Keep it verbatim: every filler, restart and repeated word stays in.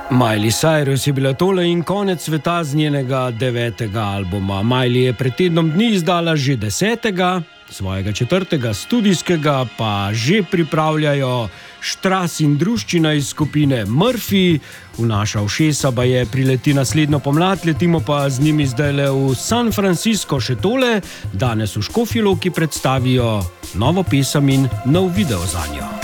Miley Cyrus je bila tole in konec sveta z njenega devetega albuma. Miley je pred tednom dni izdala že desetega, svojega četrtega studijskega pa že pripravljajo Štras in druščina iz skupine Murphy. V naša ušesa pa je prileti naslednjo pomlad, letimo pa z njimi zdajle v San Francisco še tole. Danes v Škofji Loki predstavijo novo pesem in nov video zanjo.